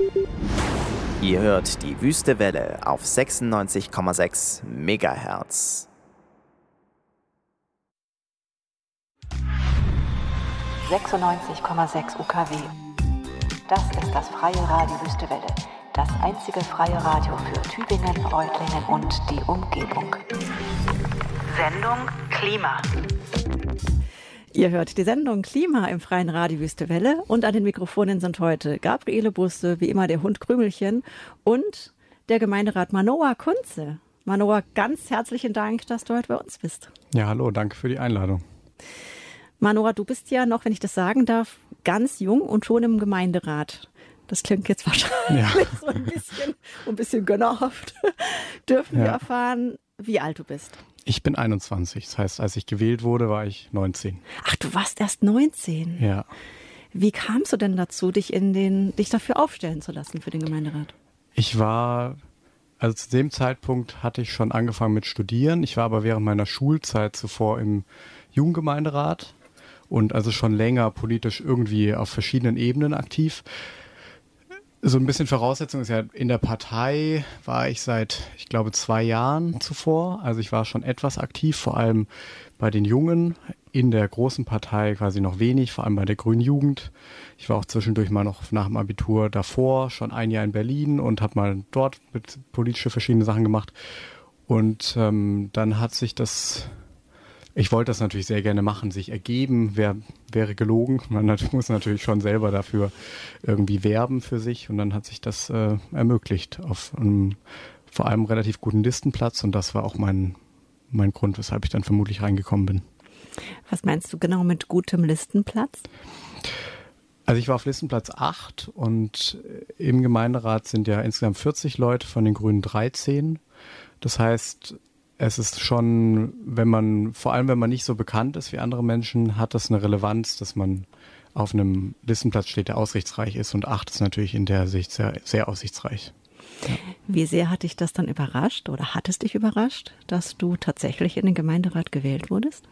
Ihr hört die Wüste Welle auf 96,6 Megahertz. ...96,6 UKW. Das ist das freie Radio Wüste Welle. Das einzige freie Radio für Tübingen, Reutlingen und die Umgebung. Sendung Klima. Ihr hört die Sendung Klima im freien Radio Wüste Welle und an den Mikrofonen sind heute Gabriele Busse, wie immer der Hund Krümelchen und der Gemeinderat Manoa Kunze. Manoa, ganz herzlichen Dank, dass du heute bei uns bist. Ja, hallo, danke für die Einladung. Manoa, du bist ja noch, wenn ich das sagen darf, ganz jung und schon im Gemeinderat. Das klingt jetzt wahrscheinlich so ein bisschen gönnerhaft. Dürfen wir erfahren, wie alt du bist? Ich bin 21, das heißt, als ich gewählt wurde, war ich 19. Ach, du warst erst 19? Ja. Wie kamst du denn dazu, dich dafür aufstellen zu lassen für den Gemeinderat? Also zu dem Zeitpunkt hatte ich schon angefangen mit Studieren. Ich war aber während meiner Schulzeit zuvor im Jugendgemeinderat und also schon länger politisch irgendwie auf verschiedenen Ebenen aktiv. So ein bisschen Voraussetzung ist ja, in der Partei war ich seit, ich glaube, 2 Jahren zuvor. Also ich war schon etwas aktiv, vor allem bei den Jungen. In der großen Partei quasi noch wenig, vor allem bei der Grünen Jugend. Ich war auch zwischendurch mal noch nach dem Abitur davor, schon 1 Jahr in Berlin und habe mal dort mit politische verschiedene Sachen gemacht. Und dann hat sich ich wollte das natürlich sehr gerne machen, sich ergeben, wäre gelogen. Man muss natürlich schon selber dafür irgendwie werben für sich und dann hat sich das ermöglicht auf einem vor allem relativ guten Listenplatz und das war auch mein Grund, weshalb ich dann vermutlich reingekommen bin. Was meinst du genau mit gutem Listenplatz? Also ich war auf Listenplatz 8 und im Gemeinderat sind ja insgesamt 40 Leute, von den Grünen 13. Das heißt, es ist schon, vor allem wenn man nicht so bekannt ist wie andere Menschen, hat das eine Relevanz, dass man auf einem Listenplatz steht, der aussichtsreich ist und 8 ist natürlich in der Sicht sehr, sehr aussichtsreich. Ja. Wie sehr hat dich das dann überrascht oder hat es dich überrascht, dass du tatsächlich in den Gemeinderat gewählt wurdest?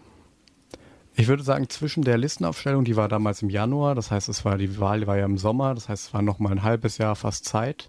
Ich würde sagen, zwischen der Listenaufstellung, die war damals im Januar, das heißt, die Wahl war ja im Sommer, das heißt, es war noch mal ein halbes Jahr fast Zeit,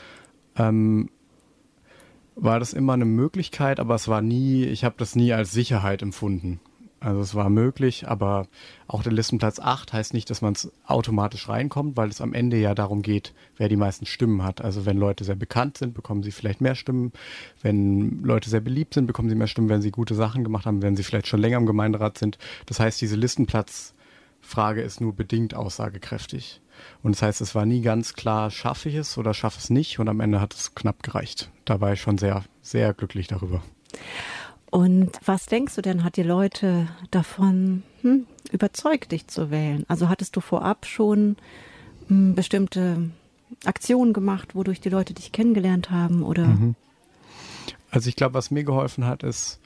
war das immer eine Möglichkeit, aber ich habe das nie als Sicherheit empfunden. Also es war möglich, aber auch der Listenplatz 8 heißt nicht, dass man es automatisch reinkommt, weil es am Ende ja darum geht, wer die meisten Stimmen hat. Also wenn Leute sehr bekannt sind, bekommen sie vielleicht mehr Stimmen. Wenn Leute sehr beliebt sind, bekommen sie mehr Stimmen, wenn sie gute Sachen gemacht haben, wenn sie vielleicht schon länger im Gemeinderat sind. Das heißt, diese Listenplatzfrage ist nur bedingt aussagekräftig. Und das heißt, es war nie ganz klar, schaffe ich es oder schaffe es nicht. Und am Ende hat es knapp gereicht. Da war ich schon sehr, sehr glücklich darüber. Und was denkst du denn, hat die Leute davon überzeugt, dich zu wählen? Also hattest du vorab schon bestimmte Aktionen gemacht, wodurch die Leute dich kennengelernt haben? Oder? Also ich glaube, was mir geholfen hat, ist,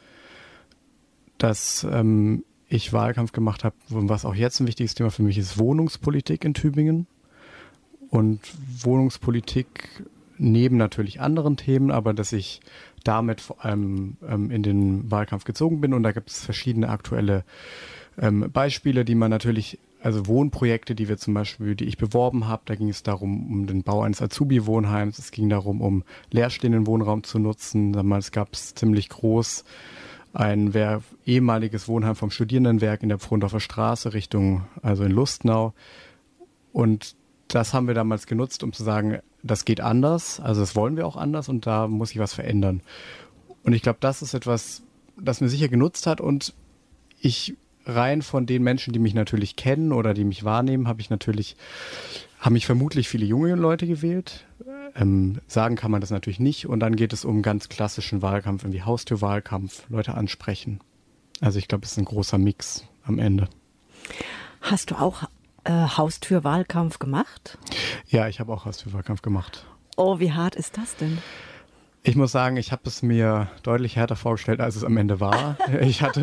dass ich Wahlkampf gemacht habe, was auch jetzt ein wichtiges Thema für mich ist, Wohnungspolitik in Tübingen. Und Wohnungspolitik neben natürlich anderen Themen, aber dass ich damit vor allem in den Wahlkampf gezogen bin. Und da gibt es verschiedene aktuelle Beispiele, die man natürlich, also Wohnprojekte, die ich beworben habe, da ging es darum, um den Bau eines Azubi-Wohnheims, es ging darum, um leerstehenden Wohnraum zu nutzen. Damals gab es ziemlich groß ein ehemaliges Wohnheim vom Studierendenwerk in der Pfrondorfer Straße also in Lustnau. Und das haben wir damals genutzt, um zu sagen, das geht anders, also das wollen wir auch anders und da muss sich was verändern. Und ich glaube, das ist etwas, das mir sicher genutzt hat und ich rein von den Menschen, die mich natürlich kennen oder die mich wahrnehmen, haben mich vermutlich viele junge Leute gewählt. Sagen kann man das natürlich nicht und dann geht es um ganz klassischen Wahlkampf, irgendwie Haustürwahlkampf, Leute ansprechen. Also ich glaube, es ist ein großer Mix am Ende. Hast du auch Haustürwahlkampf gemacht? Ja, ich habe auch Haustürwahlkampf gemacht. Oh, wie hart ist das denn? Ich muss sagen, ich habe es mir deutlich härter vorgestellt, als es am Ende war. Ich hatte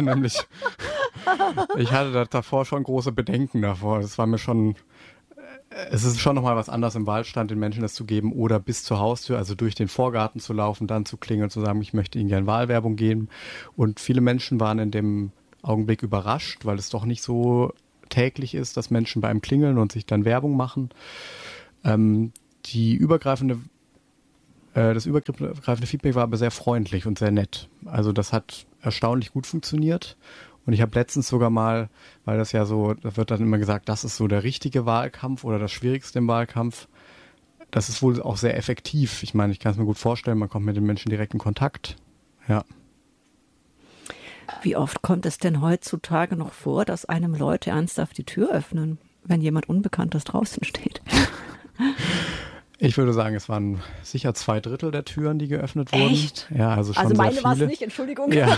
davor schon große Bedenken davor. Es ist schon nochmal was anderes im Wahlstand, den Menschen das zu geben oder bis zur Haustür, also durch den Vorgarten zu laufen, dann zu klingeln und zu sagen, ich möchte Ihnen gerne Wahlwerbung geben. Und viele Menschen waren in dem Augenblick überrascht, weil es doch nicht so täglich ist, dass Menschen bei einem klingeln und sich dann Werbung machen. das übergreifende Feedback war aber sehr freundlich und sehr nett. Also das hat erstaunlich gut funktioniert. Und ich habe letztens sogar mal, weil das ja so, da wird dann immer gesagt, das ist so der richtige Wahlkampf oder das Schwierigste im Wahlkampf. Das ist wohl auch sehr effektiv. Ich meine, ich kann es mir gut vorstellen, man kommt mit den Menschen direkt in Kontakt. Ja. Wie oft kommt es denn heutzutage noch vor, dass einem Leute ernsthaft die Tür öffnen, wenn jemand Unbekanntes draußen steht? Ich würde sagen, es waren sicher 2/3 der Türen, die geöffnet wurden. Echt? Ja, also schon also meine sehr war es viele. nicht, Entschuldigung. Ja.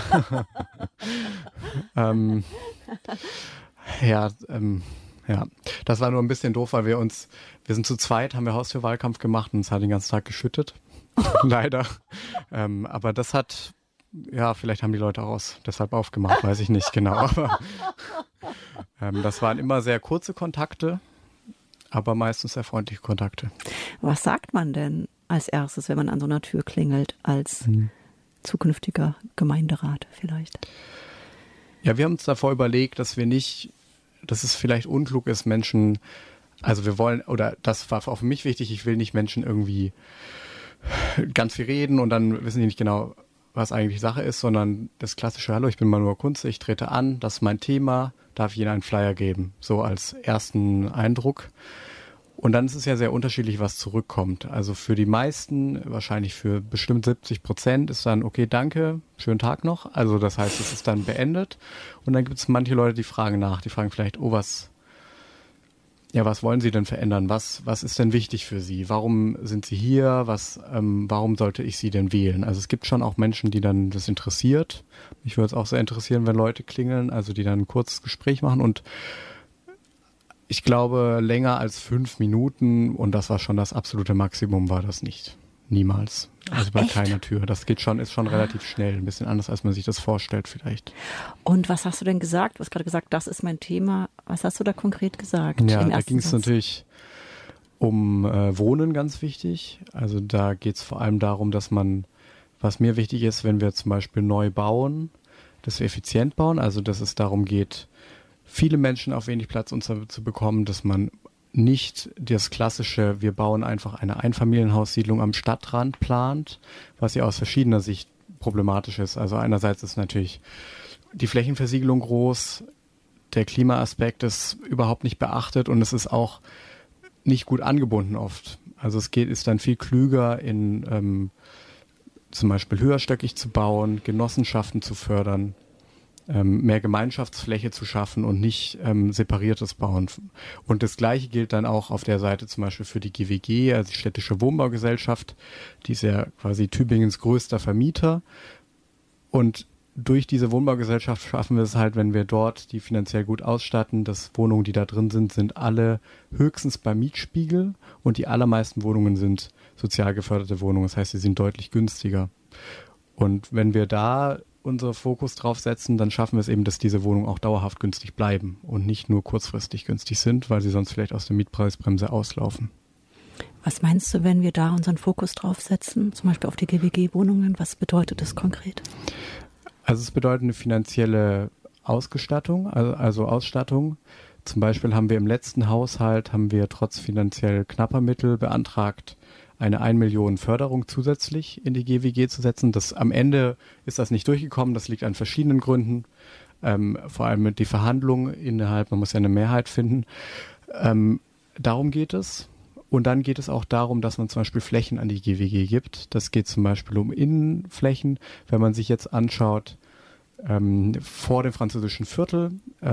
Ja, das war nur ein bisschen doof, weil wir sind zu zweit, haben wir Haustürwahlkampf gemacht und es hat den ganzen Tag geschüttet. Leider. Aber das hat, ja, vielleicht haben die Leute auch deshalb aufgemacht, weiß ich nicht genau. Aber das waren immer sehr kurze Kontakte, aber meistens sehr freundliche Kontakte. Was sagt man denn als erstes, wenn man an so einer Tür klingelt, als zukünftiger Gemeinderat vielleicht? Ja, wir haben uns davor überlegt, dass es vielleicht unklug ist, Menschen, also wir wollen, oder das war auch für mich wichtig, ich will nicht Menschen irgendwie ganz viel reden und dann wissen die nicht genau, was eigentlich Sache ist, sondern das klassische Hallo, ich bin Manuel Kunze, ich trete an, das ist mein Thema, darf ich Ihnen einen Flyer geben, so als ersten Eindruck. Und dann ist es ja sehr unterschiedlich, was zurückkommt. Also für die meisten, wahrscheinlich für bestimmt 70%, ist dann, okay, danke, schönen Tag noch. Also das heißt, es ist dann beendet. Und dann gibt es manche Leute, die fragen nach. Die fragen vielleicht, was wollen Sie denn verändern? Was ist denn wichtig für Sie? Warum sind Sie hier? Warum sollte ich Sie denn wählen? Also es gibt schon auch Menschen, die dann das interessiert. Mich würde es auch sehr interessieren, wenn Leute klingeln, also die dann ein kurzes Gespräch machen. Und ich glaube, länger als 5 Minuten, und das war schon das absolute Maximum, war das nicht. Niemals. Also bei keiner Tür. Das ist schon relativ schnell. Ein bisschen anders, als man sich das vorstellt vielleicht. Und was hast du denn gesagt? Du hast gerade gesagt, das ist mein Thema. Was hast du da konkret gesagt? Ja, da ging es natürlich um Wohnen, ganz wichtig. Also da geht es vor allem darum, was mir wichtig ist, wenn wir zum Beispiel neu bauen, dass wir effizient bauen. Also dass es darum geht, viele Menschen auf wenig Platz zu bekommen, dass man nicht das klassische, wir bauen einfach eine Einfamilienhaussiedlung am Stadtrand plant, was ja aus verschiedener Sicht problematisch ist. Also einerseits ist natürlich die Flächenversiegelung groß, der Klimaaspekt ist überhaupt nicht beachtet und es ist auch nicht gut angebunden oft. Also ist dann viel klüger, zum Beispiel höherstöckig zu bauen, Genossenschaften zu fördern, mehr Gemeinschaftsfläche zu schaffen und nicht separiertes Bauen. Und das Gleiche gilt dann auch auf der Seite zum Beispiel für die GWG, also die Städtische Wohnbaugesellschaft, die ist ja quasi Tübingens größter Vermieter. Und durch diese Wohnbaugesellschaft schaffen wir es halt, wenn wir dort die finanziell gut ausstatten, dass Wohnungen, die da drin sind alle höchstens beim Mietspiegel und die allermeisten Wohnungen sind sozial geförderte Wohnungen. Das heißt, sie sind deutlich günstiger. Und wenn wir da unseren Fokus drauf setzen, dann schaffen wir es eben, dass diese Wohnungen auch dauerhaft günstig bleiben und nicht nur kurzfristig günstig sind, weil sie sonst vielleicht aus der Mietpreisbremse auslaufen. Was meinst du, wenn wir da unseren Fokus drauf setzen, zum Beispiel auf die GWG-Wohnungen? Was bedeutet das konkret? Also es bedeutet eine finanzielle Ausgestattung, also Ausstattung. Zum Beispiel haben wir im letzten Haushalt, trotz finanziell knapper Mittel beantragt, eine 1 Million Förderung zusätzlich in die GWG zu setzen. Am Ende ist das nicht durchgekommen, das liegt an verschiedenen Gründen, vor allem mit die Verhandlungen innerhalb, man muss ja eine Mehrheit finden. Darum geht es. Und dann geht es auch darum, dass man zum Beispiel Flächen an die GWG gibt. Das geht zum Beispiel um Innenflächen. Wenn man sich jetzt anschaut, vor dem französischen Viertel,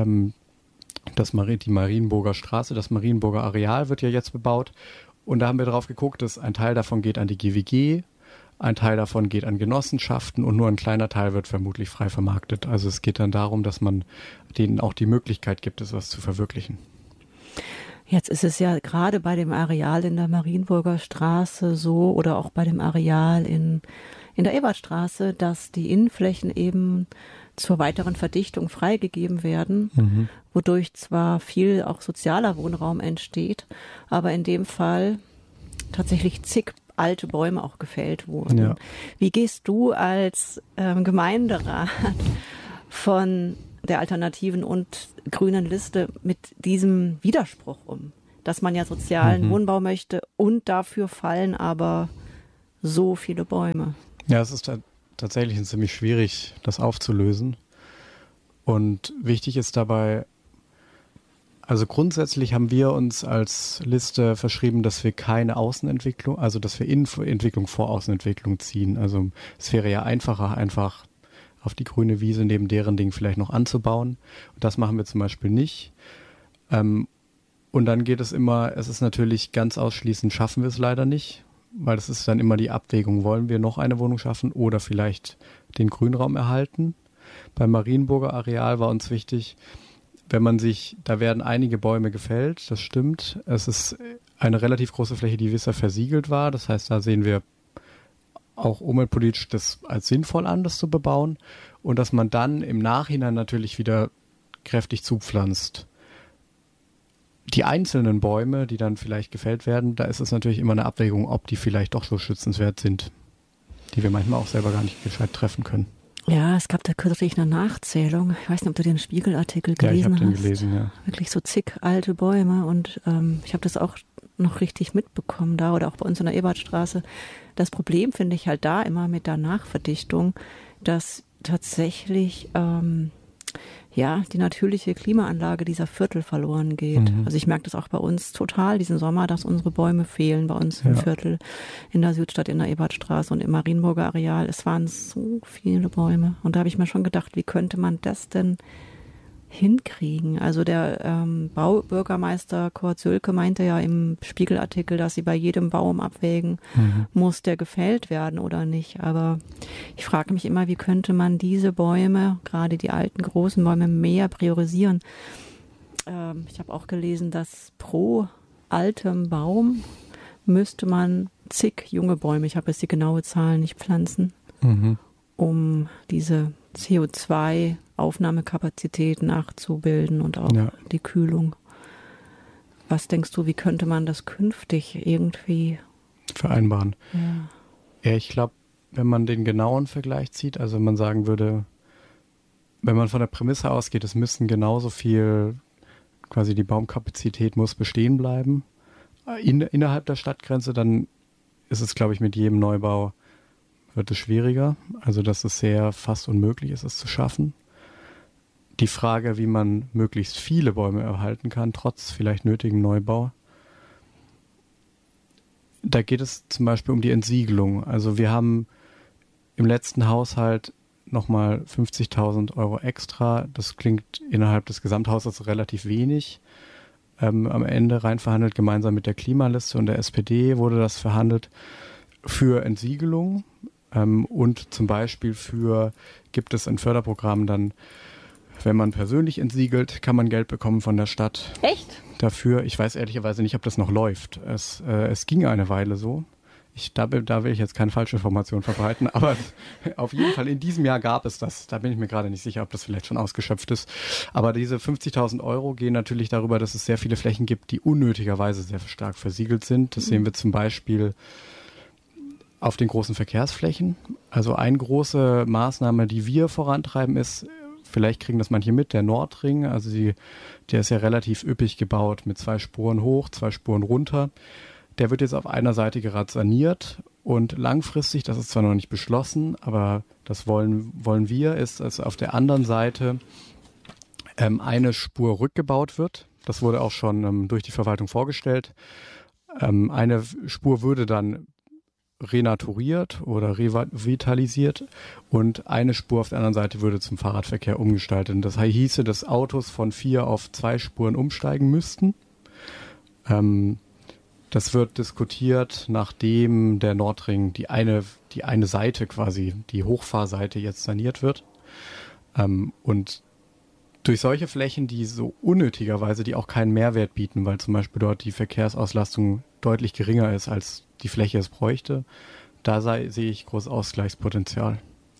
die Marienburger Straße, das Marienburger Areal wird ja jetzt bebaut. Und da haben wir drauf geguckt, dass ein Teil davon geht an die GWG, ein Teil davon geht an Genossenschaften und nur ein kleiner Teil wird vermutlich frei vermarktet. Also es geht dann darum, dass man denen auch die Möglichkeit gibt, etwas zu verwirklichen. Jetzt ist es ja gerade bei dem Areal in der Marienburger Straße so oder auch bei dem Areal in der Ebertstraße, dass die Innenflächen eben zur weiteren Verdichtung freigegeben werden, wodurch zwar viel auch sozialer Wohnraum entsteht, aber in dem Fall tatsächlich zig alte Bäume auch gefällt wurden. Ja. Wie gehst du als Gemeinderat von der alternativen und grünen Liste mit diesem Widerspruch um? dass man ja sozialen Wohnbau möchte und dafür fallen aber so viele Bäume. Ja, es ist tatsächlich ziemlich schwierig, das aufzulösen. Und wichtig ist dabei, also grundsätzlich haben wir uns als Liste verschrieben, dass wir keine Außenentwicklung, also dass wir Innenentwicklung vor Außenentwicklung ziehen. Also es wäre ja einfacher, einfach auf die grüne Wiese neben deren Ding vielleicht noch anzubauen. Und das machen wir zum Beispiel nicht. Und dann geht es immer, es ist natürlich ganz ausschließend, schaffen wir es leider nicht, weil es ist dann immer die Abwägung, wollen wir noch eine Wohnung schaffen oder vielleicht den Grünraum erhalten. Beim Marienburger Areal war uns wichtig, da werden einige Bäume gefällt, das stimmt. Es ist eine relativ große Fläche, die bisher versiegelt war. Das heißt, da sehen wir auch umweltpolitisch das als sinnvoll an, das zu bebauen. Und dass man dann im Nachhinein natürlich wieder kräftig zupflanzt. Die einzelnen Bäume, die dann vielleicht gefällt werden, da ist es natürlich immer eine Abwägung, ob die vielleicht doch so schützenswert sind, die wir manchmal auch selber gar nicht gescheit treffen können. Ja, es gab da kürzlich eine Nachzählung. Ich weiß nicht, ob du den Spiegelartikel gelesen hast. Ja, ich habe den gelesen, ja. Wirklich so zig alte Bäume und ich habe das auch noch richtig mitbekommen da oder auch bei uns in der Ebertstraße. Das Problem finde ich halt da immer mit der Nachverdichtung, dass tatsächlich die natürliche Klimaanlage dieser Viertel verloren geht. Also ich merke das auch bei uns total diesen Sommer, dass unsere Bäume fehlen bei uns im Viertel, in der Südstadt, in der Ebertstraße und im Marienburger Areal. Es waren so viele Bäume und da habe ich mir schon gedacht, wie könnte man das denn hinkriegen? Also der Baubürgermeister Kurt Sülke meinte ja im Spiegelartikel, dass sie bei jedem Baum abwägen muss, der gefällt werden oder nicht. Aber ich frage mich immer, wie könnte man diese Bäume, gerade die alten großen Bäume, mehr priorisieren? Ich habe auch gelesen, dass pro altem Baum müsste man zig junge Bäume, ich habe jetzt die genaue Zahl nicht, pflanzen, um diese CO2-Aufnahmekapazität nachzubilden und auch die Kühlung. Was denkst du, wie könnte man das künftig irgendwie vereinbaren? Ja, ich glaube, wenn man den genauen Vergleich zieht, also wenn man sagen würde, wenn man von der Prämisse ausgeht, es müssen genauso viel, quasi die Baumkapazität muss bestehen bleiben, innerhalb der Stadtgrenze, dann ist es, glaube ich, mit jedem Neubau wird es schwieriger, also dass es fast unmöglich ist, es zu schaffen. Die Frage, wie man möglichst viele Bäume erhalten kann, trotz vielleicht nötigen Neubau. Da geht es zum Beispiel um die Entsiegelung. Also wir haben im letzten Haushalt nochmal 50.000 Euro extra. Das klingt innerhalb des Gesamthaushalts relativ wenig. Am Ende rein verhandelt, gemeinsam mit der Klimaliste und der SPD wurde das verhandelt für Entsiegelung. Und zum Beispiel gibt es ein Förderprogramm dann, wenn man persönlich entsiegelt, kann man Geld bekommen von der Stadt. Echt? Dafür, ich weiß ehrlicherweise nicht, ob das noch läuft. Es ging eine Weile so. Da will ich jetzt keine falsche Information verbreiten, aber auf jeden Fall in diesem Jahr gab es das. Da bin ich mir gerade nicht sicher, ob das vielleicht schon ausgeschöpft ist. Aber diese 50.000 Euro gehen natürlich darüber, dass es sehr viele Flächen gibt, die unnötigerweise sehr stark versiegelt sind. Das sehen wir zum Beispiel auf den großen Verkehrsflächen. Also eine große Maßnahme, die wir vorantreiben, ist, vielleicht kriegen das manche mit, der Nordring. Also der ist ja relativ üppig gebaut mit 2 Spuren hoch, 2 Spuren runter. Der wird jetzt auf einer Seite gerade saniert und langfristig, das ist zwar noch nicht beschlossen, aber das wollen wir, ist, dass auf der anderen Seite eine Spur rückgebaut wird. Das wurde auch schon durch die Verwaltung vorgestellt. Eine Spur würde dann renaturiert oder revitalisiert und eine Spur auf der anderen Seite würde zum Fahrradverkehr umgestaltet. Das hieße, dass Autos von 4 auf 2 Spuren umsteigen müssten. Das wird diskutiert, nachdem der Nordring die eine Seite quasi, die Hochfahrseite jetzt saniert wird. Und durch solche Flächen, die so unnötigerweise, die auch keinen Mehrwert bieten, weil zum Beispiel dort die Verkehrsauslastung deutlich geringer ist, als die Fläche es bräuchte, da sehe ich großes Ausgleichspotenzial.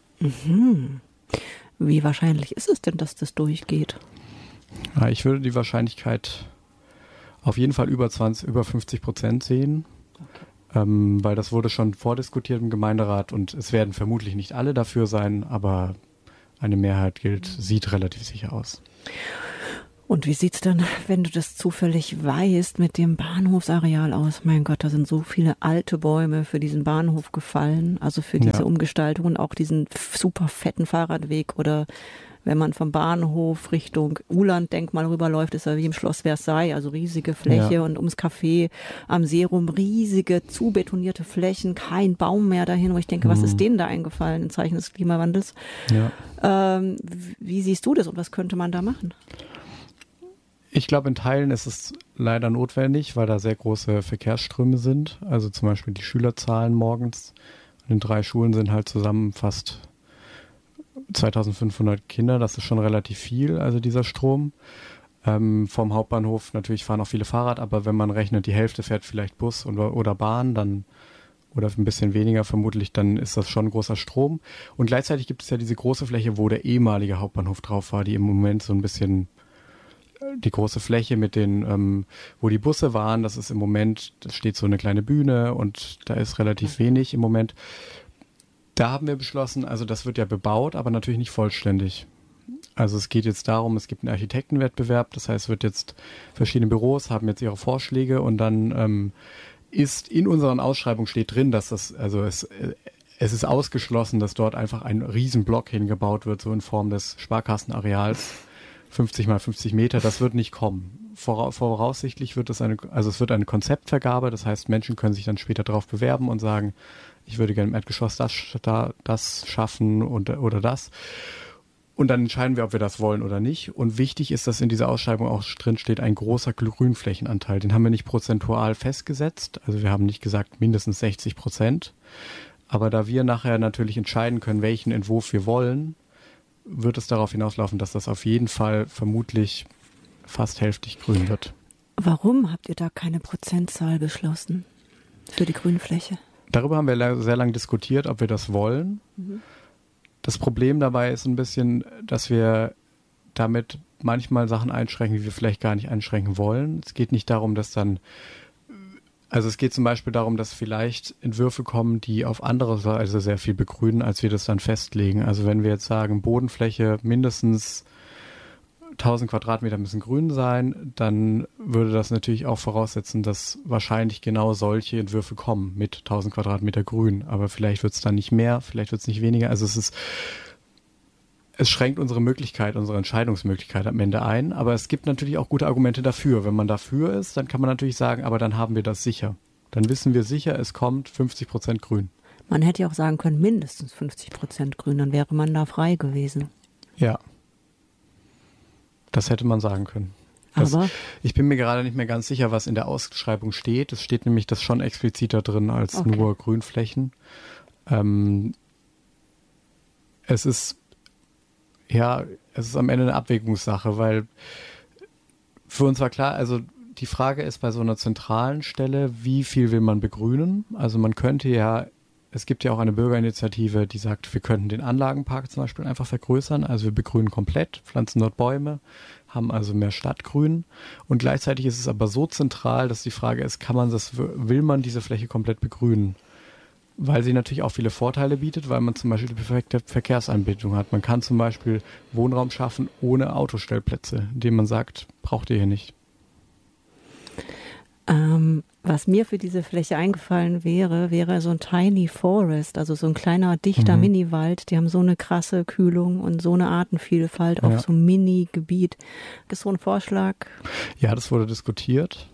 Wie wahrscheinlich ist es denn, dass das durchgeht? Ja, ich würde die Wahrscheinlichkeit auf jeden Fall über 50% sehen, weil das wurde schon vordiskutiert im Gemeinderat und es werden vermutlich nicht alle dafür sein, aber eine Mehrheit sieht relativ sicher aus. Und wie sieht's dann, wenn du das zufällig weißt, mit dem Bahnhofsareal aus? Mein Gott, da sind so viele alte Bäume für diesen Bahnhof gefallen, also für diese Umgestaltung und auch diesen super fetten Fahrradweg. Oder wenn man vom Bahnhof Richtung Uhland-Denkmal rüberläuft, ist er wie im Schloss Versailles, also riesige Fläche und ums Café am See rum riesige, zubetonierte Flächen, kein Baum mehr dahin, wo ich denke, was ist denen da eingefallen im Zeichen des Klimawandels? Ja. Wie siehst du das und was könnte man da machen? Ich glaube, in Teilen ist es leider notwendig, weil da sehr große Verkehrsströme sind. Also zum Beispiel die Schülerzahlen morgens an den 3 Schulen sind halt zusammen fast 2500 Kinder. Das ist schon relativ viel, also dieser Strom. Vom Hauptbahnhof natürlich fahren auch viele Fahrrad, aber wenn man rechnet, die Hälfte fährt vielleicht Bus oder Bahn, dann oder ein bisschen weniger vermutlich, dann ist das schon ein großer Strom. Und gleichzeitig gibt es ja diese große Fläche, wo der ehemalige Hauptbahnhof drauf war, die im Moment so ein bisschen die große Fläche mit den, wo die Busse waren, das ist im Moment, da steht so eine kleine Bühne und da ist relativ wenig im Moment. Da haben wir beschlossen, also das wird ja bebaut, aber natürlich nicht vollständig. Also es geht jetzt darum, es gibt einen Architektenwettbewerb, das heißt, es wird jetzt verschiedene Büros haben jetzt ihre Vorschläge und dann ist in unseren Ausschreibungen steht drin, dass das, also es ist ausgeschlossen, dass dort einfach ein Riesenblock hingebaut wird, so in Form des Sparkassenareals. 50 mal 50 Meter, das wird nicht kommen. Voraussichtlich wird es es wird eine Konzeptvergabe, das heißt, Menschen können sich dann später darauf bewerben und sagen, ich würde gerne im Erdgeschoss das schaffen oder das. Und dann entscheiden wir, ob wir das wollen oder nicht. Und wichtig ist, dass in dieser Ausschreibung auch drin steht, ein großer Grünflächenanteil. Den haben wir nicht prozentual festgesetzt. Also wir haben nicht gesagt mindestens 60%. Aber da wir nachher natürlich entscheiden können, welchen Entwurf wir wollen, wird es darauf hinauslaufen, dass das auf jeden Fall vermutlich fast hälftig grün wird. Warum habt ihr da keine Prozentzahl beschlossen für die Grünfläche? Darüber haben wir sehr lange diskutiert, ob wir das wollen. Das Problem dabei ist ein bisschen, dass wir damit manchmal Sachen einschränken, die wir vielleicht gar nicht einschränken wollen. Es geht nicht darum, dass dann also es geht zum Beispiel darum, dass vielleicht Entwürfe kommen, die auf andere Weise sehr viel begrünen, als wir das dann festlegen. Also wenn wir jetzt sagen, Bodenfläche mindestens 1000 Quadratmeter müssen grün sein, dann würde das natürlich auch voraussetzen, dass wahrscheinlich genau solche Entwürfe kommen mit 1000 Quadratmeter grün. Aber vielleicht wird es dann nicht mehr, vielleicht wird es nicht weniger. Also es schränkt unsere Entscheidungsmöglichkeit am Ende ein. Aber es gibt natürlich auch gute Argumente dafür. Wenn man dafür ist, dann kann man natürlich sagen, aber dann haben wir das sicher. Dann wissen wir sicher, es kommt 50% grün. Man hätte ja auch sagen können, mindestens 50% grün, dann wäre man da frei gewesen. Ja. Das hätte man sagen können. Aber ich bin mir gerade nicht mehr ganz sicher, was in der Ausschreibung steht. Es steht nämlich das schon expliziter drin als nur Grünflächen. Es ist am Ende eine Abwägungssache, weil für uns war klar, also die Frage ist bei so einer zentralen Stelle, wie viel will man begrünen? Also man könnte ja, es gibt ja auch eine Bürgerinitiative, die sagt, wir könnten den Anlagenpark zum Beispiel einfach vergrößern. Also wir begrünen komplett, pflanzen dort Bäume, haben also mehr Stadtgrün. Und gleichzeitig ist es aber so zentral, dass die Frage ist, will man diese Fläche komplett begrünen? Weil sie natürlich auch viele Vorteile bietet, weil man zum Beispiel die perfekte Verkehrsanbindung hat. Man kann zum Beispiel Wohnraum schaffen ohne Autostellplätze, indem man sagt, braucht ihr hier nicht. Was mir für diese Fläche eingefallen wäre so ein Tiny Forest, also so ein kleiner, dichter Mini-Wald. Die haben so eine krasse Kühlung und so eine Artenvielfalt auf so einem Mini-Gebiet. Das ist so ein Vorschlag? Ja, das wurde diskutiert.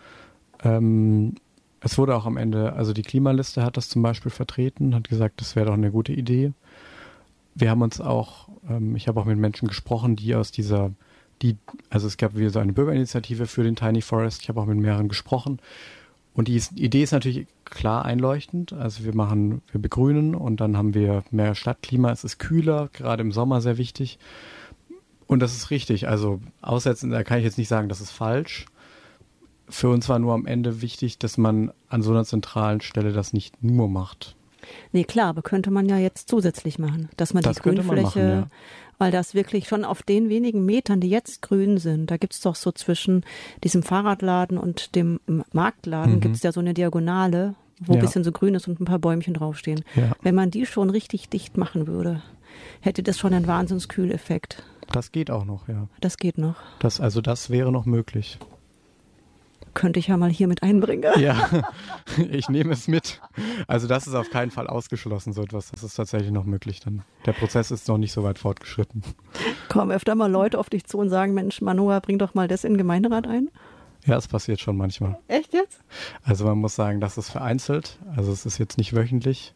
Es wurde auch am Ende, also die Klimaliste hat das zum Beispiel vertreten, hat gesagt, das wäre doch eine gute Idee. Wir haben uns auch, ich habe auch mit Menschen gesprochen, also es gab wieder so eine Bürgerinitiative für den Tiny Forest, ich habe auch mit mehreren gesprochen. Und die Idee ist natürlich klar einleuchtend, also wir begrünen und dann haben wir mehr Stadtklima, es ist kühler, gerade im Sommer sehr wichtig. Und das ist richtig, also aussetzen, da kann ich jetzt nicht sagen, das ist falsch. Für uns war nur am Ende wichtig, dass man an so einer zentralen Stelle das nicht nur macht. Nee, klar, aber könnte man ja jetzt zusätzlich machen, dass man die Grünfläche, weil das wirklich schon auf den wenigen Metern, die jetzt grün sind, da gibt es doch so zwischen diesem Fahrradladen und dem Marktladen gibt es ja so eine Diagonale, wo ein bisschen so grün ist und ein paar Bäumchen draufstehen. Ja. Wenn man die schon richtig dicht machen würde, hätte das schon einen Wahnsinnskühleffekt. Das geht auch noch, ja. Das geht noch. Das wäre noch möglich. Könnte ich ja mal hier mit einbringen. Ja, ich nehme es mit. Also das ist auf keinen Fall ausgeschlossen, so etwas. Das ist tatsächlich noch möglich dann. Der Prozess ist noch nicht so weit fortgeschritten. Kommen öfter mal Leute auf dich zu und sagen, Mensch, Manoa, bring doch mal das in den Gemeinderat ein? Ja, es passiert schon manchmal. Echt jetzt? Also man muss sagen, das ist vereinzelt. Also es ist jetzt nicht wöchentlich.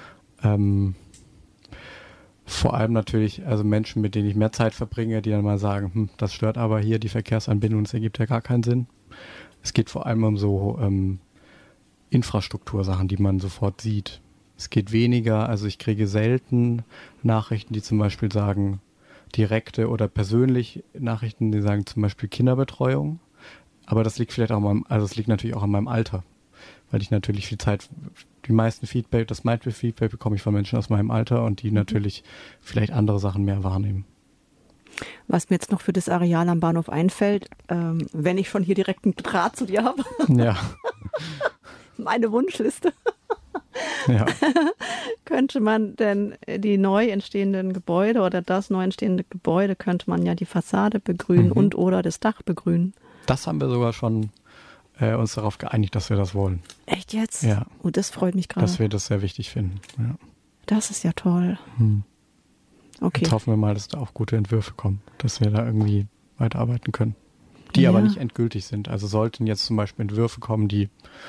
Vor allem natürlich, also Menschen, mit denen ich mehr Zeit verbringe, die dann mal sagen, das stört aber hier die Verkehrsanbindung, das ergibt ja gar keinen Sinn. Es geht vor allem um so Infrastruktursachen, die man sofort sieht. Es geht weniger, also ich kriege selten Nachrichten, die zum Beispiel sagen, direkte oder persönlich Nachrichten, die sagen zum Beispiel Kinderbetreuung. Aber das liegt vielleicht auch es liegt natürlich auch an meinem Alter. Weil ich natürlich das meiste Feedback bekomme ich von Menschen aus meinem Alter und die natürlich vielleicht andere Sachen mehr wahrnehmen. Was mir jetzt noch für das Areal am Bahnhof einfällt, wenn ich schon hier direkt einen Draht zu dir habe. Ja. Meine Wunschliste. Ja. Könnte man denn die neu entstehenden Gebäude oder das neu entstehende Gebäude, könnte man ja die Fassade begrünen und oder das Dach begrünen. Das haben wir sogar schon uns darauf geeinigt, dass wir das wollen. Echt jetzt? Ja. Oh, das freut mich gerade. Dass wir das sehr wichtig finden. Ja. Das ist ja toll. Okay. Jetzt hoffen wir mal, dass da auch gute Entwürfe kommen, dass wir da irgendwie weiterarbeiten können. Die aber nicht endgültig sind. Also sollten jetzt zum Beispiel Entwürfe kommen, die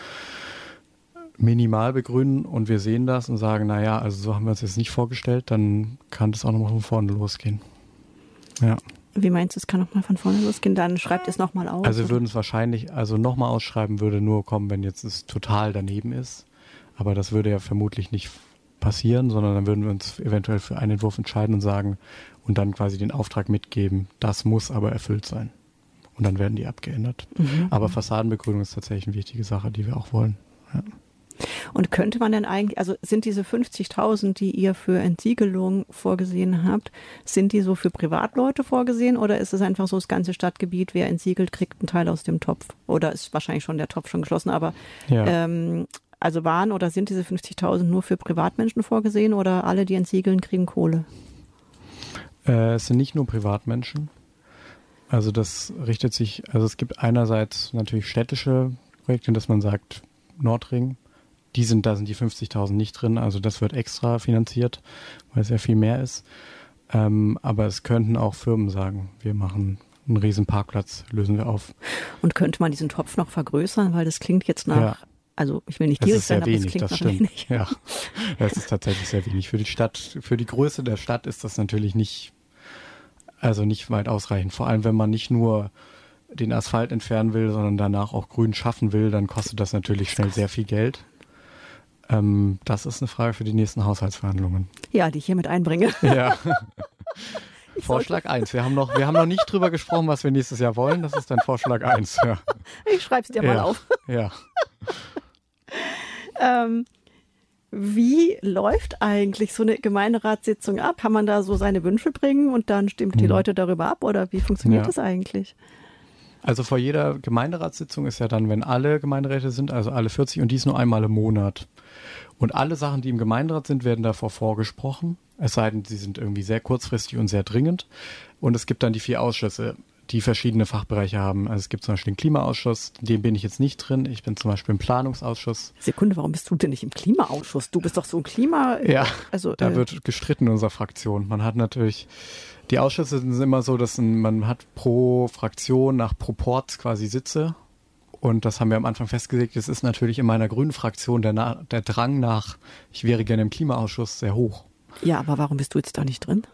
minimal begrünen und wir sehen das und sagen, naja, also so haben wir uns jetzt nicht vorgestellt, dann kann das auch nochmal von vorne losgehen. Ja. Wie meinst du, es kann nochmal von vorne losgehen? Dann schreibt es nochmal aus. Also wir würden es wahrscheinlich, nochmal ausschreiben würde nur kommen, wenn jetzt es total daneben ist. Aber das würde ja vermutlich nicht passieren, sondern dann würden wir uns eventuell für einen Entwurf entscheiden und sagen und dann quasi den Auftrag mitgeben, das muss aber erfüllt sein. Und dann werden die abgeändert. Aber Fassadenbegrünung ist tatsächlich eine wichtige Sache, die wir auch wollen. Ja. Und könnte man denn eigentlich, also sind diese 50.000, die ihr für Entsiegelung vorgesehen habt, sind die so für Privatleute vorgesehen oder ist es einfach so das ganze Stadtgebiet, wer entsiegelt, kriegt einen Teil aus dem Topf? Oder ist wahrscheinlich schon der Topf schon geschlossen, aber also waren oder sind diese 50.000 nur für Privatmenschen vorgesehen oder alle, die entsiegeln, kriegen Kohle? Es sind nicht nur Privatmenschen. Also das richtet sich, also es gibt einerseits natürlich städtische Projekte, dass man sagt, Nordring, da sind die 50.000 nicht drin, also das wird extra finanziert, weil es ja viel mehr ist. Aber es könnten auch Firmen sagen, wir machen einen riesen Parkplatz, lösen wir auf. Und könnte man diesen Topf noch vergrößern, weil das klingt jetzt nach, also ich will nicht gierig sein, aber wenig, das klingt das nach stimmt. wenig. Ja, das ist tatsächlich sehr wenig. Für die Stadt, für die Größe der Stadt ist das natürlich nicht weit ausreichend. Vor allem, wenn man nicht nur den Asphalt entfernen will, sondern danach auch Grün schaffen will, dann kostet das natürlich schnell sehr viel Geld. Das ist eine Frage für die nächsten Haushaltsverhandlungen. Ja, die ich hier mit einbringe. Ja. Vorschlag 1. Wir haben noch nicht drüber gesprochen, was wir nächstes Jahr wollen. Das ist dann Vorschlag 1. Ja. Ich schreibe es dir mal auf. Ja. Wie läuft eigentlich so eine Gemeinderatssitzung ab? Kann man da so seine Wünsche bringen und dann stimmt die Leute darüber ab oder wie funktioniert das eigentlich? Also vor jeder Gemeinderatssitzung ist ja dann, wenn alle Gemeinderäte sind, also alle 40 und dies nur einmal im Monat. Und alle Sachen, die im Gemeinderat sind, werden davor vorgesprochen. Es sei denn, sie sind irgendwie sehr kurzfristig und sehr dringend. Und es gibt dann die 4 Ausschüsse, die verschiedene Fachbereiche haben. Also es gibt zum Beispiel den Klimaausschuss, in dem bin ich jetzt nicht drin. Ich bin zum Beispiel im Planungsausschuss. Sekunde, warum bist du denn nicht im Klimaausschuss? Du bist doch so ein Klima... Ja, also, da wird gestritten in unserer Fraktion. Man hat natürlich... Die Ausschüsse sind immer so, dass man hat pro Fraktion nach Proporz quasi Sitze. Und das haben wir am Anfang festgelegt. Es ist natürlich in meiner grünen Fraktion der Drang nach, ich wäre gerne im Klimaausschuss, sehr hoch. Ja, aber warum bist du jetzt da nicht drin?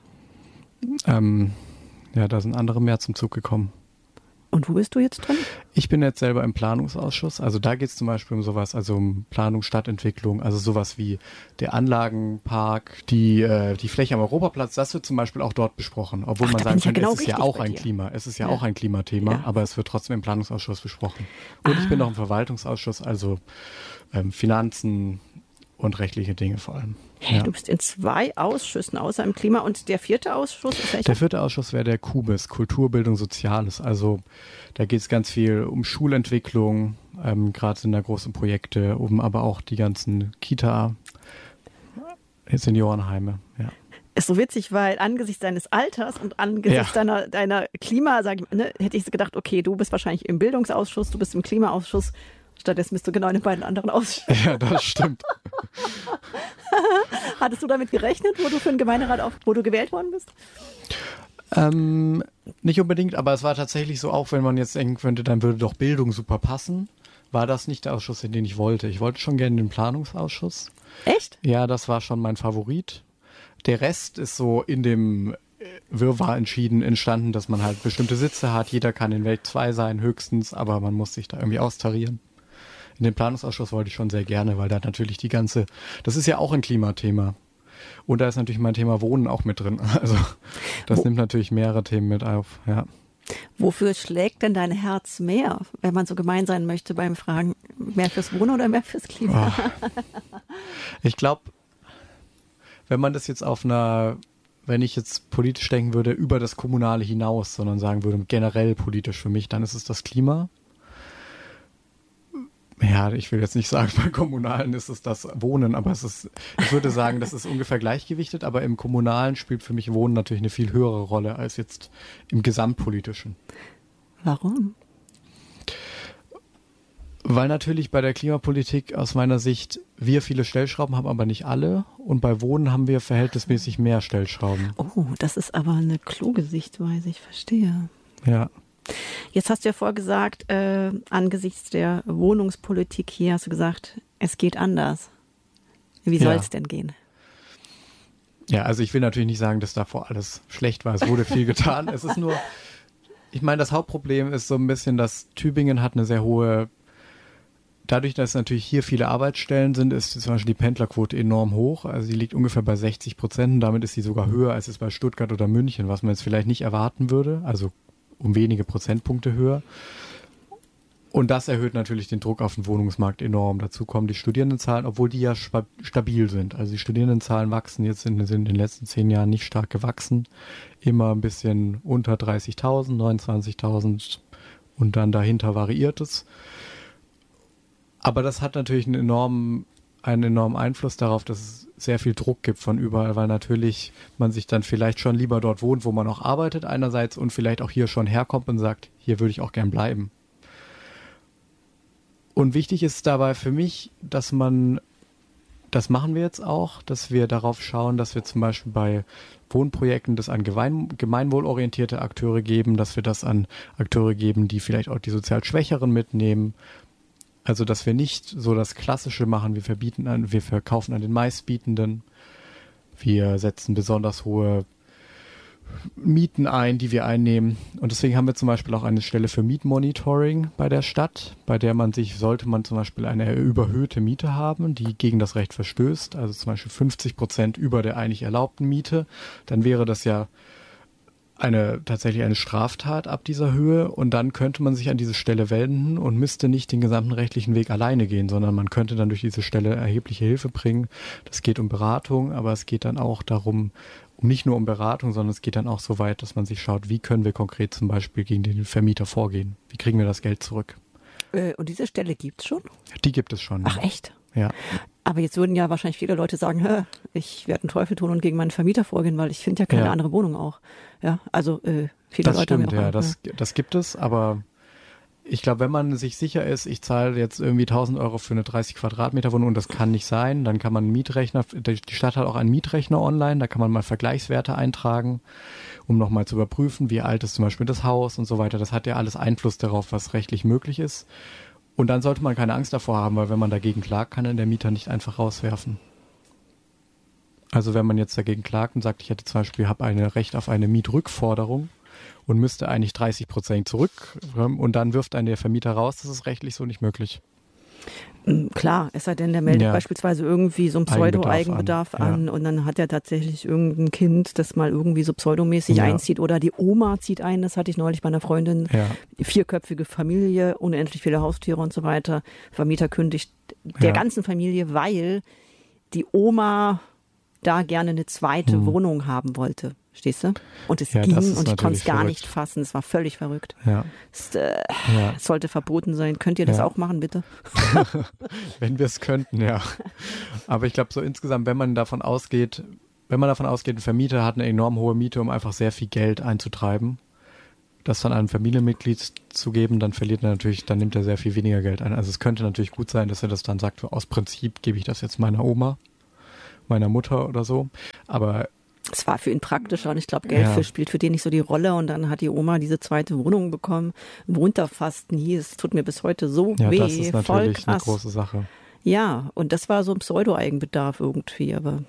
Ja, da sind andere mehr zum Zug gekommen. Und wo bist du jetzt drin? Ich bin jetzt selber im Planungsausschuss. Also da geht es zum Beispiel um sowas, also um Planung, Stadtentwicklung, also sowas wie der Anlagenpark, die Fläche am Europaplatz, das wird zum Beispiel auch dort besprochen. Obwohl man sagen könnte, es ist ja auch ein Klima, es ist ja auch ein Klimathema, aber es wird trotzdem im Planungsausschuss besprochen. Und ich bin noch im Verwaltungsausschuss, also Finanzen und rechtliche Dinge vor allem. Hey, du bist in 2 Ausschüssen außer im Klima. Und der 4. Ausschuss ist welcher? Der 4. Ausschuss wäre der KUBIS, Kultur, Bildung, Soziales. Also da geht es ganz viel um Schulentwicklung, gerade sind da große Projekte, aber auch die ganzen Seniorenheime. Ja. Ist so witzig, weil angesichts deines Alters und angesichts deiner Klima, hätte ich gedacht, okay, du bist wahrscheinlich im Bildungsausschuss, du bist im Klimaausschuss. Stattdessen bist du genau in den beiden anderen Ausschüssen. Ja, das stimmt. Hattest du damit gerechnet, wo du für den Gemeinderat wo du gewählt worden bist? Nicht unbedingt, aber es war tatsächlich so, auch wenn man jetzt denken könnte, dann würde doch Bildung super passen, war das nicht der Ausschuss, in den ich wollte. Ich wollte schon gerne den Planungsausschuss. Echt? Ja, das war schon mein Favorit. Der Rest ist so in dem Wirrwarr entstanden, dass man halt bestimmte Sitze hat. Jeder kann in Welt 2 sein, höchstens, aber man muss sich da irgendwie austarieren. In den Planungsausschuss wollte ich schon sehr gerne, weil da natürlich das ist ja auch ein Klimathema. Und da ist natürlich mein Thema Wohnen auch mit drin. Also das nimmt natürlich mehrere Themen mit auf, ja. Wofür schlägt denn dein Herz mehr, wenn man so gemein sein möchte beim Fragen, mehr fürs Wohnen oder mehr fürs Klima? Oh. Ich glaube, wenn man das jetzt wenn ich jetzt politisch denken würde, über das Kommunale hinaus, sondern sagen würde, generell politisch für mich, dann ist es das Klima. Ja, ich will jetzt nicht sagen, bei Kommunalen ist es das Wohnen, aber ich würde sagen, das ist ungefähr gleichgewichtet, aber im Kommunalen spielt für mich Wohnen natürlich eine viel höhere Rolle als jetzt im Gesamtpolitischen. Warum? Weil natürlich bei der Klimapolitik aus meiner Sicht wir viele Stellschrauben haben, aber nicht alle. Und bei Wohnen haben wir verhältnismäßig mehr Stellschrauben. Oh, das ist aber eine kluge Sichtweise, ich verstehe. Ja. Jetzt hast du ja vorgesagt, angesichts der Wohnungspolitik hier hast du gesagt, es geht anders. Wie soll es denn gehen? Ja, also ich will natürlich nicht sagen, dass davor alles schlecht war. Es wurde viel getan. Es ist nur, ich meine, das Hauptproblem ist so ein bisschen, dass Tübingen hat eine sehr hohe, dadurch, dass natürlich hier viele Arbeitsstellen sind, ist zum Beispiel die Pendlerquote enorm hoch. Also die liegt ungefähr bei 60%. Damit ist sie sogar höher als es bei Stuttgart oder München, was man jetzt vielleicht nicht erwarten würde. Also um wenige Prozentpunkte höher. Und das erhöht natürlich den Druck auf den Wohnungsmarkt enorm. Dazu kommen die Studierendenzahlen, obwohl die ja stabil sind. Also die Studierendenzahlen wachsen jetzt sind in den letzten 10 Jahren nicht stark gewachsen. Immer ein bisschen unter 30.000, 29.000 und dann dahinter variiert es. Aber das hat natürlich einen enormen Einfluss darauf, dass es sehr viel Druck gibt von überall, weil natürlich man sich dann vielleicht schon lieber dort wohnt, wo man auch arbeitet einerseits und vielleicht auch hier schon herkommt und sagt, hier würde ich auch gern bleiben. Und wichtig ist dabei für mich, das machen wir jetzt auch, dass wir darauf schauen, dass wir zum Beispiel bei Wohnprojekten das an gemeinwohlorientierte Akteure geben, dass wir das an Akteure geben, die vielleicht auch die sozial Schwächeren mitnehmen. Also, dass wir nicht so das Klassische machen, wir verkaufen an den Meistbietenden, wir setzen besonders hohe Mieten ein, die wir einnehmen. Und deswegen haben wir zum Beispiel auch eine Stelle für Mietmonitoring bei der Stadt, bei der sollte man zum Beispiel eine überhöhte Miete haben, die gegen das Recht verstößt, also zum Beispiel 50% über der eigentlich erlaubten Miete, dann wäre das ja tatsächlich eine Straftat ab dieser Höhe und dann könnte man sich an diese Stelle wenden und müsste nicht den gesamten rechtlichen Weg alleine gehen, sondern man könnte dann durch diese Stelle erhebliche Hilfe bringen. Das geht um Beratung, aber es geht dann auch darum, nicht nur um Beratung, sondern es geht dann auch so weit, dass man sich schaut, wie können wir konkret zum Beispiel gegen den Vermieter vorgehen? Wie kriegen wir das Geld zurück? Und diese Stelle gibt's schon? Die gibt es schon. Ach echt? Ja. Aber jetzt würden ja wahrscheinlich viele Leute sagen, ich werde einen Teufel tun und gegen meinen Vermieter vorgehen, weil ich finde ja keine andere Wohnung auch. Ja, also viele das Leute stimmt, haben ja auch das gibt es, aber ich glaube, wenn man sich sicher ist, ich zahle jetzt irgendwie 1.000 Euro für eine 30 Quadratmeter Wohnung und das kann nicht sein, dann kann man einen Mietrechner, die Stadt hat auch einen Mietrechner online, da kann man mal Vergleichswerte eintragen, um nochmal zu überprüfen, wie alt ist zum Beispiel das Haus und so weiter. Das hat ja alles Einfluss darauf, was rechtlich möglich ist. Und dann sollte man keine Angst davor haben, weil wenn man dagegen klagt, kann dann der Mieter nicht einfach rauswerfen. Also wenn man jetzt dagegen klagt und sagt, ich hätte zum Beispiel, habe ein Recht auf eine Mietrückforderung und müsste eigentlich 30% zurück und dann wirft einen der Vermieter raus, das ist rechtlich so nicht möglich. Klar, es sei denn, der meldet beispielsweise irgendwie so einen Pseudo-Eigenbedarf an und dann hat er tatsächlich irgendein Kind, das mal irgendwie so pseudomäßig einzieht oder die Oma zieht ein, das hatte ich neulich bei einer Freundin, 4-köpfige Familie, unendlich viele Haustiere und so weiter. Vermieter kündigt der ganzen Familie, weil die Oma da gerne eine zweite Wohnung haben wollte. Stehst du? Und es ging und ich konnte es gar nicht fassen. Es war völlig verrückt. Ja. Es sollte verboten sein. Könnt ihr das auch machen, bitte? Wenn wir es könnten, ja. Aber ich glaube, so insgesamt, wenn man davon ausgeht, wenn man davon ausgeht, ein Vermieter hat eine enorm hohe Miete, um einfach sehr viel Geld einzutreiben, das dann einem Familienmitglied zu geben, dann nimmt er sehr viel weniger Geld ein. Also es könnte natürlich gut sein, dass er das dann sagt, aus Prinzip gebe ich das jetzt meiner Oma, meiner Mutter oder so. Aber es war für ihn praktischer und ich glaube, Geld spielt für den nicht so die Rolle und dann hat die Oma diese zweite Wohnung bekommen, wohnt da fast nie. Es tut mir bis heute so weh. Ja, das ist natürlich eine große Sache. Ja, und das war so ein Pseudo-Eigenbedarf irgendwie, aber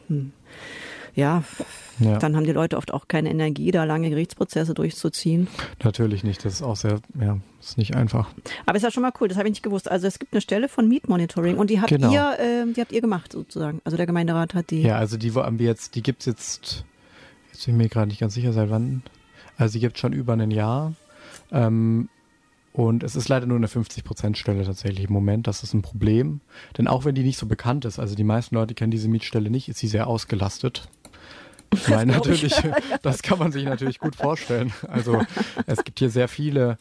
dann haben die Leute oft auch keine Energie, da lange Gerichtsprozesse durchzuziehen. Natürlich nicht, das ist auch ist nicht einfach. Aber ist ja schon mal cool, das habe ich nicht gewusst. Also es gibt eine Stelle von Mietmonitoring und die habt ihr gemacht sozusagen. Also der Gemeinderat hat die. Ja, also die gibt es jetzt bin ich mir gerade nicht ganz sicher, seit wann. Also die gibt es schon über ein Jahr. Und es ist leider nur eine 50%-Stelle tatsächlich im Moment. Das ist ein Problem. Denn auch wenn die nicht so bekannt ist, also die meisten Leute kennen diese Mietstelle nicht, ist sie sehr ausgelastet. Ich meine, natürlich, das kann man sich natürlich gut vorstellen. Also es gibt hier sehr viele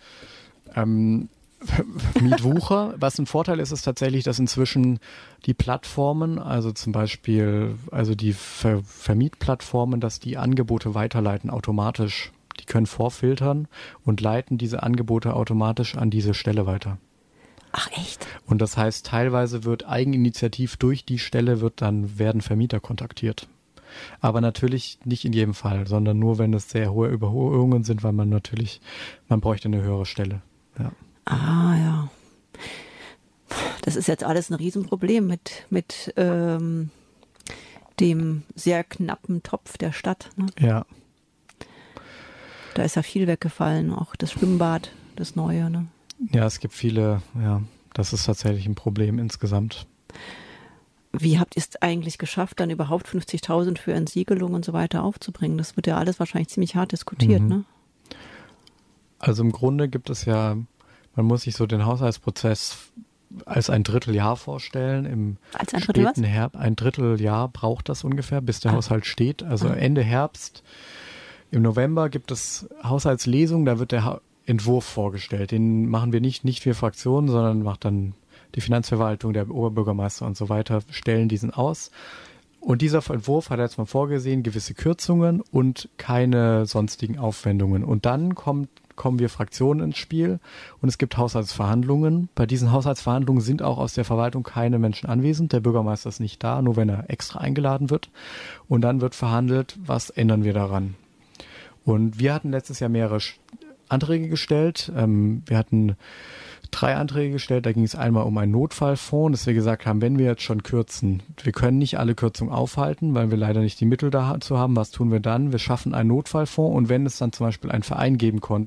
Mietwucher. Was ein Vorteil ist tatsächlich, dass inzwischen die Plattformen, also zum Beispiel die Vermietplattformen, dass die Angebote weiterleiten automatisch. Die können vorfiltern und leiten diese Angebote automatisch an diese Stelle weiter. Ach echt? Und das heißt, teilweise wird eigeninitiativ durch die Stelle werden Vermieter kontaktiert. Aber natürlich nicht in jedem Fall, sondern nur, wenn es sehr hohe Überhöhungen sind, weil man bräuchte eine höhere Stelle. Ja. Ah ja. Das ist jetzt alles ein Riesenproblem mit dem sehr knappen Topf der Stadt. Ne? Ja. Da ist ja viel weggefallen, auch das Schwimmbad, das Neue. Ne? Ja, es gibt viele, das ist tatsächlich ein Problem insgesamt. Wie habt ihr es eigentlich geschafft, dann überhaupt 50.000 für Entsiegelung und so weiter aufzubringen? Das wird ja alles wahrscheinlich ziemlich hart diskutiert, ne? Also im Grunde gibt es man muss sich so den Haushaltsprozess als ein Dritteljahr vorstellen. Im späten Herbst, ein Dritteljahr braucht das ungefähr, bis der Haushalt steht. Also Ende Herbst. Im November gibt es Haushaltslesung, da wird der Entwurf vorgestellt. Den machen wir nicht wir Fraktionen, sondern macht dann die Finanzverwaltung, der Oberbürgermeister und so weiter, stellen diesen aus. Und dieser Entwurf hat jetzt mal vorgesehen, gewisse Kürzungen und keine sonstigen Aufwendungen. Und dann kommen wir Fraktionen ins Spiel und es gibt Haushaltsverhandlungen. Bei diesen Haushaltsverhandlungen sind auch aus der Verwaltung keine Menschen anwesend. Der Bürgermeister ist nicht da, nur wenn er extra eingeladen wird. Und dann wird verhandelt, was ändern wir daran. Und wir hatten letztes Jahr mehrere Anträge gestellt. Wir hatten 3 Anträge gestellt. Da ging es einmal um einen Notfallfonds, dass wir gesagt haben, wenn wir jetzt schon kürzen, wir können nicht alle Kürzungen aufhalten, weil wir leider nicht die Mittel dazu haben. Was tun wir dann? Wir schaffen einen Notfallfonds und wenn es dann zum Beispiel einen Verein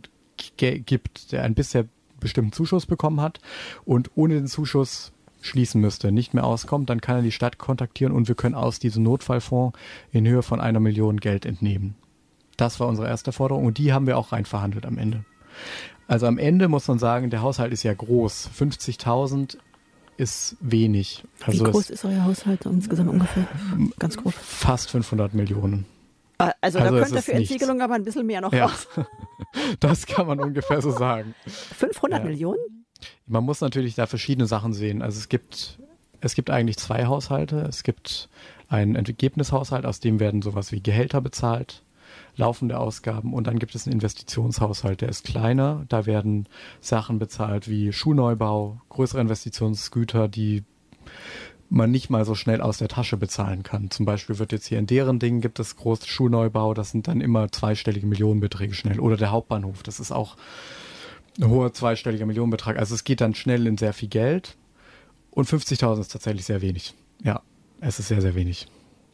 gibt, der einen bisher bestimmten Zuschuss bekommen hat und ohne den Zuschuss schließen müsste, nicht mehr auskommt, dann kann er die Stadt kontaktieren und wir können aus diesem Notfallfonds in Höhe von 1 Million Geld entnehmen. Das war unsere erste Forderung und die haben wir auch rein verhandelt am Ende. Also am Ende muss man sagen, der Haushalt ist ja groß. 50.000 ist wenig. Also wie groß ist euer Haushalt insgesamt ungefähr? Ganz grob. Fast 500 Millionen. Also da könnte er für Entsiegelung aber ein bisschen mehr noch raus. Das kann man ungefähr so sagen. 500 Millionen? Man muss natürlich da verschiedene Sachen sehen. Also es gibt eigentlich 2 Haushalte. Es gibt einen Ergebnishaushalt, aus dem werden sowas wie Gehälter bezahlt, laufende Ausgaben und dann gibt es einen Investitionshaushalt, der ist kleiner. Da werden Sachen bezahlt wie Schulneubau, größere Investitionsgüter, die man nicht mal so schnell aus der Tasche bezahlen kann. Zum Beispiel wird jetzt hier in deren Dingen gibt es große Schulneubau, das sind dann immer zweistellige Millionenbeträge schnell. Oder der Hauptbahnhof, das ist auch ein hoher zweistelliger Millionenbetrag. Also es geht dann schnell in sehr viel Geld und 50.000 ist tatsächlich sehr wenig. Ja, es ist sehr, sehr wenig.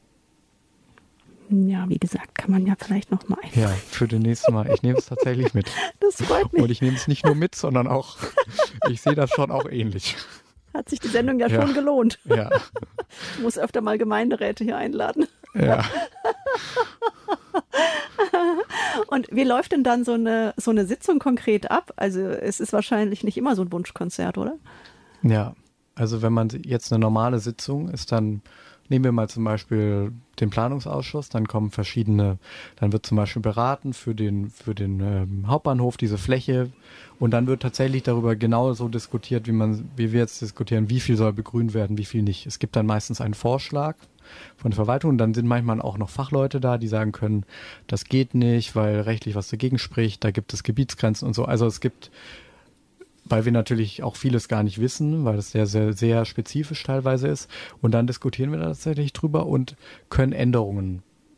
Ja, wie gesagt, kann man ja vielleicht noch mal Ja, für den nächsten Mal. Ich nehme es tatsächlich mit. Das freut mich. Und ich nehme es nicht nur mit, sondern auch, ich sehe das schon auch ähnlich. Hat sich die Sendung ja schon gelohnt. Ja. Ich muss öfter mal Gemeinderäte hier einladen. Ja. Und wie läuft denn dann so eine Sitzung konkret ab? Also es ist wahrscheinlich nicht immer so ein Wunschkonzert, oder? Ja, also wenn man jetzt eine normale Sitzung ist, dann nehmen wir mal zum Beispiel den Planungsausschuss, dann kommen dann wird zum Beispiel beraten für den Hauptbahnhof, diese Fläche und dann wird tatsächlich darüber genauso diskutiert, wie wir jetzt diskutieren, wie viel soll begrünt werden, wie viel nicht. Es gibt dann meistens einen Vorschlag von der Verwaltung. Und dann sind manchmal auch noch Fachleute da, die sagen können, das geht nicht, weil rechtlich was dagegen spricht, da gibt es Gebietsgrenzen und so. Also es gibt, weil wir natürlich auch vieles gar nicht wissen, weil es sehr, sehr, sehr spezifisch teilweise ist. Und dann diskutieren wir da tatsächlich drüber und können Änderungen